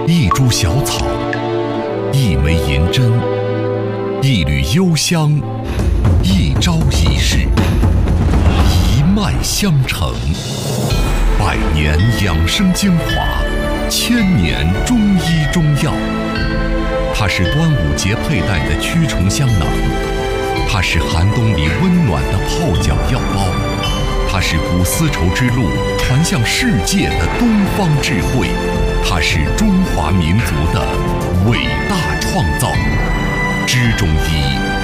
一株小草，一枚银针，一缕幽香，一招一式，一脉相承。百年养生精华，千年中医中药。它是端午节佩戴的驱虫香囊，它是寒冬里温暖的泡脚药包，它是古丝绸之路传向世界的东方智慧，它是中华民族的伟大创造。知中医